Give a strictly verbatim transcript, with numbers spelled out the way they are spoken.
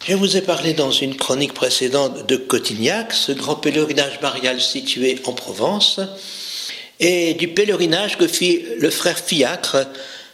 Je vous ai parlé dans une chronique précédente de Cotignac, ce grand pèlerinage marial situé en Provence, et du pèlerinage que fit le frère Fiacre